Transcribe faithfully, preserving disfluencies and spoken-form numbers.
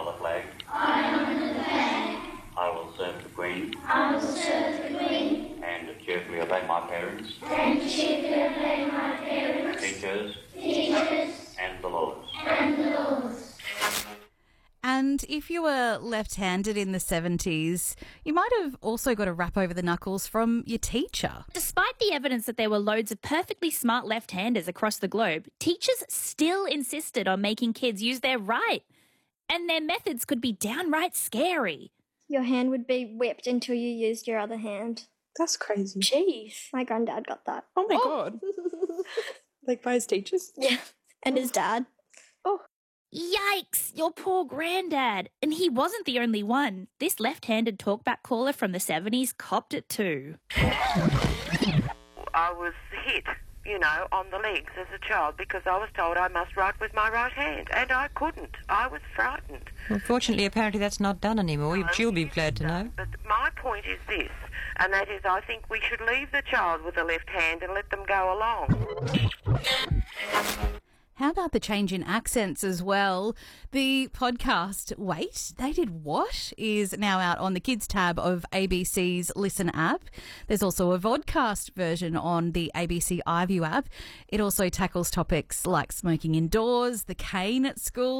honour the flag. I honour the flag. I will serve the Queen. I will serve the Queen. And cheerfully obey my parents. And cheerfully obey my parents. Teachers. Teachers. And the laws. And the laws. And if you were left-handed in the seventies, you might have also got a rap over the knuckles from your teacher. Despite the evidence that there were loads of perfectly smart left-handers across the globe, teachers still insisted on making kids use their right. And their methods could be downright scary. Your hand would be whipped until you used your other hand. That's crazy. Jeez. My granddad got that. Oh my God. Like by his teachers? Yeah. And his dad. Oh. Yikes, your poor granddad. And he wasn't the only one. This left-handed talkback caller from the seventies copped it too. I was hit, you know, on the legs as a child because I was told I must write with my right hand, and I couldn't. I was frightened. Well, fortunately, apparently that's not done anymore. No, She'll be glad to know. But my point is this, and that is I think we should leave the child with the left hand and let them go along. How about the change in accents as well? The podcast, Wait, They Did What? Is now out on the Kids tab of A B C's Listen app. There's also a vodcast version on the A B C iView app. It also tackles topics like smoking indoors, the cane at school,